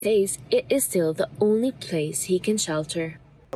says it is still the only place he can shelter.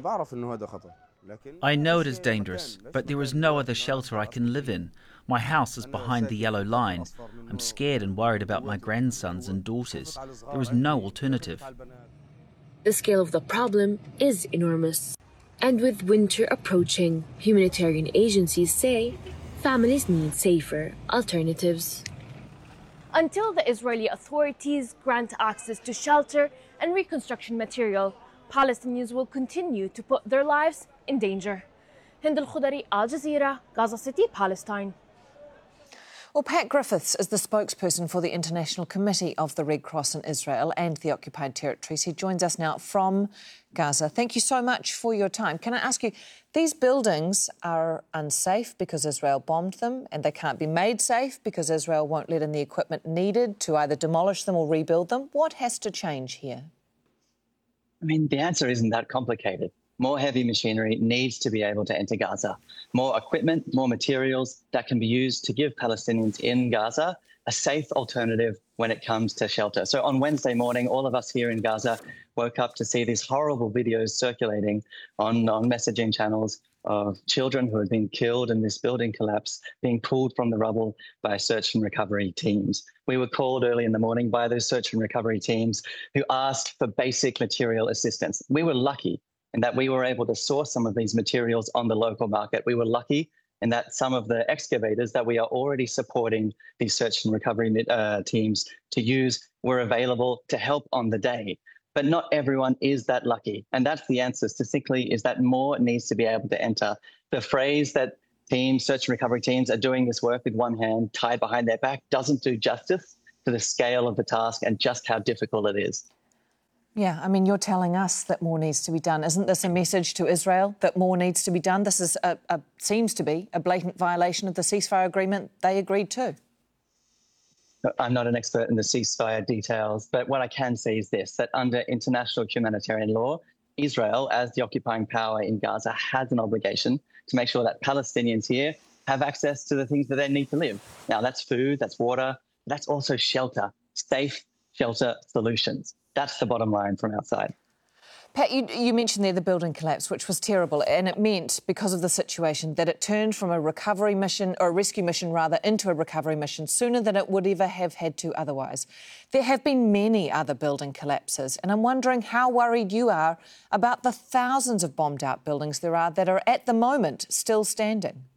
I know it is dangerous, but there is no other shelter I can live in. My house is behind the yellow line. I'm scared and worried about my grandsons and daughters. There is no alternative. The scale of the problem is enormous. And with winter approaching, humanitarian agencies say families need safer alternatives. Until the Israeli authorities grant access to shelter and reconstruction material, Palestinians will continue to put their lives in danger. Hind Al-Khudari, Al Jazeera, Gaza City, Palestine. Well, Pat Griffiths is the spokesperson for the International Committee of the Red Cross in Israel and the occupied territories. He joins us now from Gaza. Thank you so much for your time. Can I ask you, these buildings are unsafe because Israel bombed them, and they can't be made safe because Israel won't let in the equipment needed to either demolish them or rebuild them. What has to change here? I mean, the answer isn't that complicated. More heavy machinery needs to be able to enter Gaza. More equipment, more materials that can be used to give Palestinians in Gaza a safe alternative when it comes to shelter. So on Wednesday morning, all of us here in Gaza woke up to see these horrible videos circulating on messaging channels of children who had been killed in this building collapse being pulled from the rubble by search and recovery teams. We were called early in the morning by those search and recovery teams who asked for basic material assistance. We were lucky in that we were able to source some of these materials on the local market. We were lucky in that some of the excavators that we are already supporting these search and recovery teams to use were available to help on the day. But not everyone is that lucky. And that's the answer statistically, is that more needs to be able to enter. The phrase that search and recovery teams are doing this work with one hand tied behind their back doesn't do justice to the scale of the task and just how difficult it is. Yeah, I mean, you're telling us that more needs to be done. Isn't this a message to Israel that more needs to be done? This is seems to be a blatant violation of the ceasefire agreement they agreed to. I'm not an expert in the ceasefire details, but what I can say is this, that under international humanitarian law, Israel, as the occupying power in Gaza, has an obligation to make sure that Palestinians here have access to the things that they need to live. Now, that's food, that's water, that's also shelter, safe shelter solutions. That's the bottom line from outside. Pat, you mentioned there the building collapse, which was terrible, and it meant, because of the situation, that it turned from a recovery mission, or a rescue mission rather, into a recovery mission sooner than it would ever have had to otherwise. There have been many other building collapses, and I'm wondering how worried you are about the thousands of bombed-out buildings there are that are at the moment still standing.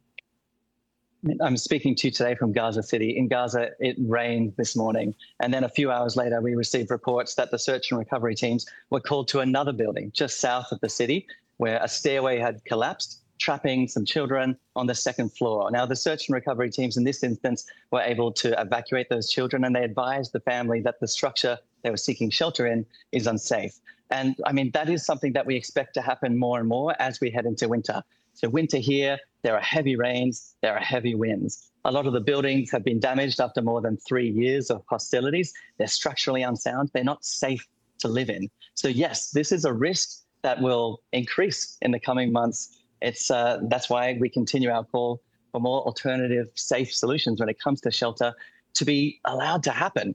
I'm speaking to you today from Gaza City. In Gaza, it rained this morning. And then a few hours later, we received reports that the search and recovery teams were called to another building just south of the city where a stairway had collapsed, trapping some children on the second floor. Now, the search and recovery teams in this instance were able to evacuate those children, and they advised the family that the structure they were seeking shelter in is unsafe. And I mean, that is something that we expect to happen more and more as we head into winter. So winter here, there are heavy rains, there are heavy winds. A lot of the buildings have been damaged after more than 3 years of hostilities. They're structurally unsound. They're not safe to live in. So yes, this is a risk that will increase in the coming months. That's why we continue our call for more alternative, safe solutions when it comes to shelter to be allowed to happen.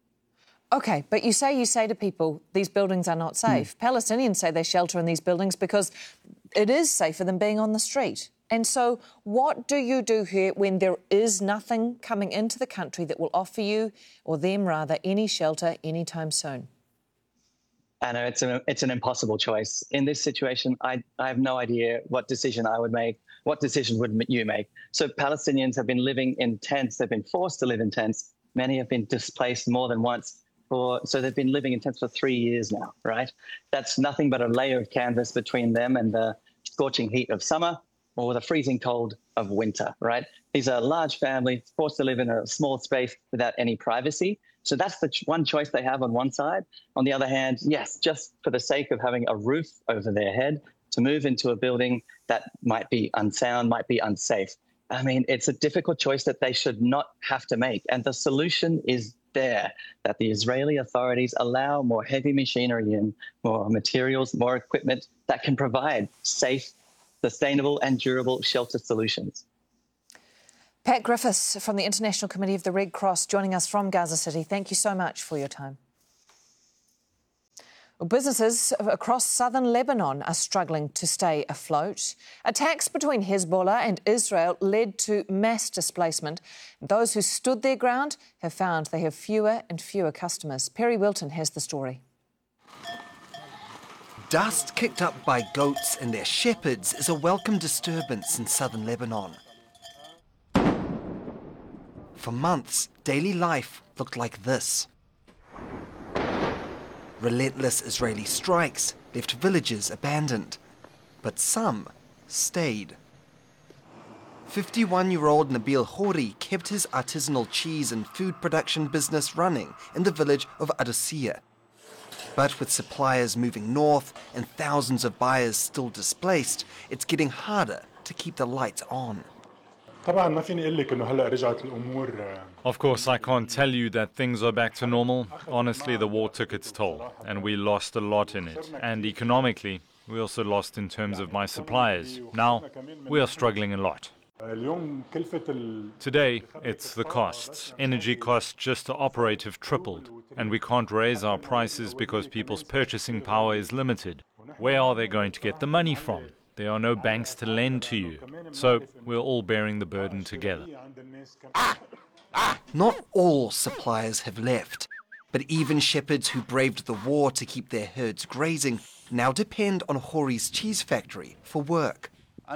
OK, but you say to people, these buildings are not safe. Palestinians say they shelter in these buildings because it is safer than being on the street. And so what do you do here when there is nothing coming into the country that will offer you, or them rather, any shelter anytime soon? Anna, it's an impossible choice. In this situation, I have no idea what decision I would make. What decision would you make? So Palestinians have been living in tents. They've been forced to live in tents. Many have been displaced more than once. So they've been living in tents for 3 years now, right? That's nothing but a layer of canvas between them and the scorching heat of summer or the freezing cold of winter, right? These are large families forced to live in a small space without any privacy. So that's the one choice they have on one side. On the other hand, yes, just for the sake of having a roof over their head, to move into a building that might be unsound, might be unsafe. I mean, it's a difficult choice that they should not have to make. And the solution is there, that the Israeli authorities allow more heavy machinery in, more materials, more equipment that can provide safe, sustainable and durable shelter solutions. Pat Griffiths from the International Committee of the Red Cross joining us from Gaza City. Thank you so much for your time. Well, businesses across southern Lebanon are struggling to stay afloat. Attacks between Hezbollah and Israel led to mass displacement. Those who stood their ground have found they have fewer and fewer customers. Perry Wilton has the story. Dust kicked up by goats and their shepherds is a welcome disturbance in southern Lebanon. For months, daily life looked like this. Relentless Israeli strikes left villages abandoned, but some stayed. 51-year-old Nabil Hori kept his artisanal cheese and food production business running in the village of Adousia. But with suppliers moving north and thousands of buyers still displaced, it's getting harder to keep the lights on. Of course, I can't tell you that things are back to normal. Honestly, the war took its toll, and we lost a lot in it. And economically, we also lost in terms of my suppliers. Now, we are struggling a lot. Today, it's the costs. Energy costs just to operate have tripled, and we can't raise our prices because people's purchasing power is limited. Where are they going to get the money from? There are no banks to lend to you, so we're all bearing the burden together. Not all suppliers have left, but even shepherds who braved the war to keep their herds grazing now depend on Hori's cheese factory for work.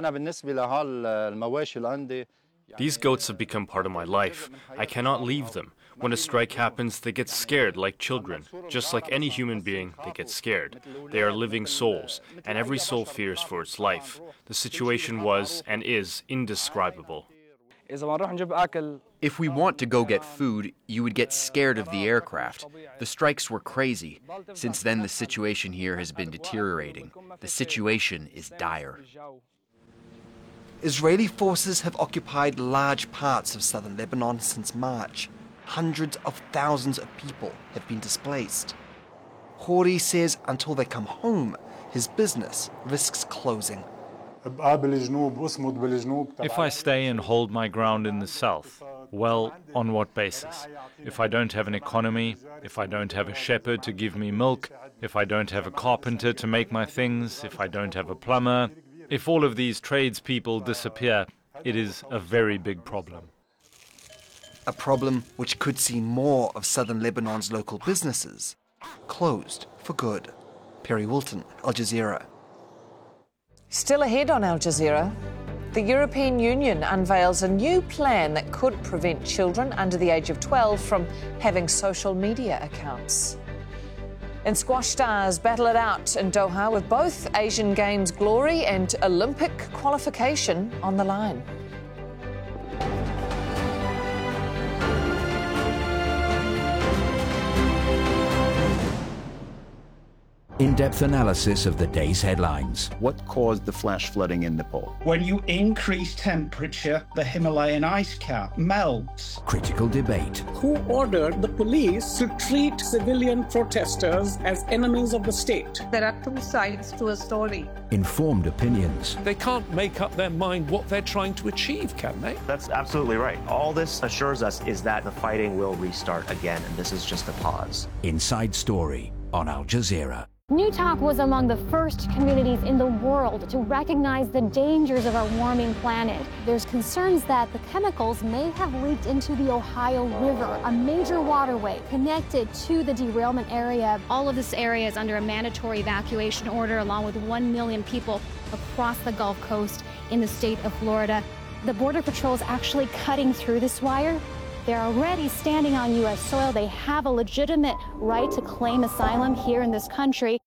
These goats have become part of my life. I cannot leave them. When a strike happens, they get scared like children. Just like any human being, they get scared. They are living souls, and every soul fears for its life. The situation was and is indescribable. If we want to go get food, you would get scared of the aircraft. The strikes were crazy. Since then, the situation here has been deteriorating. The situation is dire. Israeli forces have occupied large parts of southern Lebanon since March. Hundreds of thousands of people have been displaced. Hori says until they come home, his business risks closing. If I stay and hold my ground in the south, well, on what basis? If I don't have an economy, if I don't have a shepherd to give me milk, if I don't have a carpenter to make my things, if I don't have a plumber, if all of these tradespeople disappear, it is a very big problem. A problem which could see more of southern Lebanon's local businesses closed for good. Perry Wilton, Al Jazeera. Still ahead on Al Jazeera, the European Union unveils a new plan that could prevent children under the age of 12 from having social media accounts. And squash stars battle it out in Doha with both Asian Games glory and Olympic qualification on the line. In-depth analysis of the day's headlines. What caused the flash flooding in Nepal? When you increase temperature, the Himalayan ice cap melts. Critical debate. Who ordered the police to treat civilian protesters as enemies of the state? There are two sides to a story. Informed opinions. They can't make up their mind what they're trying to achieve, can they? That's absolutely right. All this assures us is that the fighting will restart again, and this is just a pause. Inside Story on Al Jazeera. New Talk was among the first communities in the world to recognize the dangers of our warming planet. There's concerns that the chemicals may have leaked into the Ohio River, a major waterway connected to the derailment area. All of this area is under a mandatory evacuation order, along with 1 million people across the Gulf Coast in the state of Florida. The Border Patrol is actually cutting through this wire. They're already standing on U.S. soil. They have a legitimate right to claim asylum here in this country.